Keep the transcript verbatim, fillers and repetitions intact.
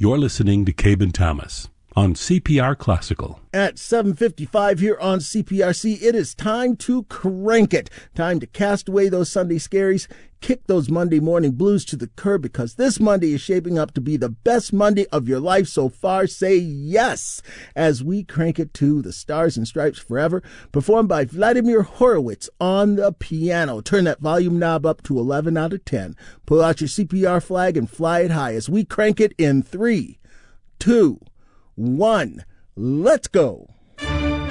You're listening to Cabe and Thomas on C P R Classical. At seven fifty-five here on C P R C, it is time to crank it. Time to cast away those Sunday scaries, kick those Monday morning blues to the curb, because this Monday is shaping up to be the best Monday of your life so far. Say yes as we crank it to The Stars and Stripes Forever, performed by Vladimir Horowitz on the piano. Turn that volume knob up to eleven out of ten. Pull out your C P R flag and fly it high as we crank it in three, two, one. Let's go.